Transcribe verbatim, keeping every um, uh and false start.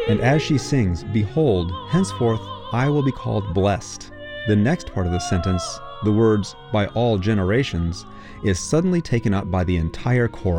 And as she sings, "Behold, henceforth I will be called blessed," the next part of the sentence, the words, "by all generations," is suddenly taken up by the entire chorus.